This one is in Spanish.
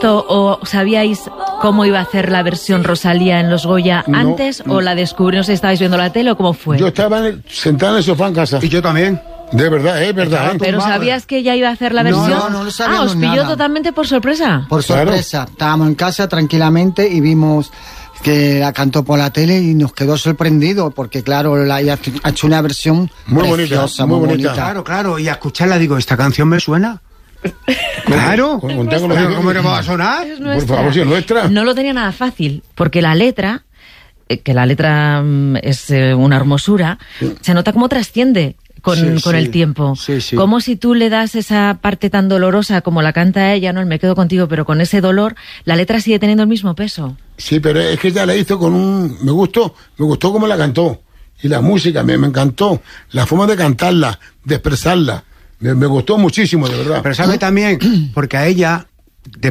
visto o sabíais cómo iba a hacer la versión Rosalía en los Goya antes o la descubrió, no sé, estabais viendo la tele o cómo fue? Yo estaba sentado en el sofá en casa. Y yo también. De verdad, es verdad. ¿Pero sabías que ella iba a hacer la versión? No lo sabíamos. ¿Os pilló nada. totalmente por sorpresa? Por sorpresa. Estábamos en casa tranquilamente y vimos que la cantó por la tele y nos quedó sorprendido porque, claro, ella ha hecho una versión muy preciosa, bonita, muy bonita. Claro, y a escucharla digo, ¿esta canción me suena? Claro. ¿Cómo no va a sonar? Por favor, si es nuestra. No lo tenía nada fácil, porque la letra, que la letra es una hermosura, se nota cómo trasciende con el tiempo. Sí. Como si tú le das esa parte tan dolorosa como la canta ella, ¿no? El Me quedo contigo, pero con ese dolor, la letra sigue teniendo el mismo peso. Sí, pero es que ella la hizo con un... Me gustó cómo la cantó. Y la música, me encantó. La forma de cantarla, de expresarla. Me gustó muchísimo, de verdad. Pero sabe también, porque a ella...